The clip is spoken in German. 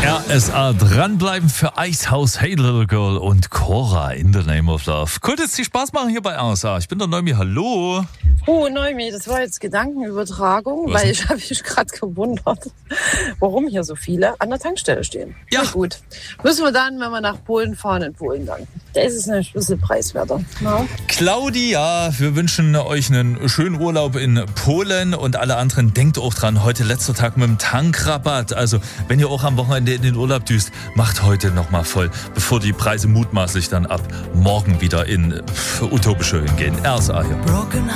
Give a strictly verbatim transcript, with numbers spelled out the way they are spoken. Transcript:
R S A dranbleiben für Icehouse, Hey Little Girl und Cora in the Name of Love. Könnte es dir Spaß machen hier bei R S A? Ich bin der Neumi, hallo. Oh, Neumi, das war jetzt Gedankenübertragung, Was weil denn? ich habe mich gerade gewundert, warum hier so viele an der Tankstelle stehen. Ja. Na gut, müssen wir dann, wenn wir nach Polen fahren, in Polen danken. Da ist es ein bisschen preiswerter. Na? Claudia, wir wünschen euch einen schönen Urlaub in Polen und alle anderen, denkt auch dran, heute letzter Tag mit dem Tankrabatt. Also, wenn ihr auch am Wochenende in den Urlaub düst, macht heute nochmal voll, bevor die Preise mutmaßlich dann ab morgen wieder in pff, utopische Höhen gehen. R S A hier.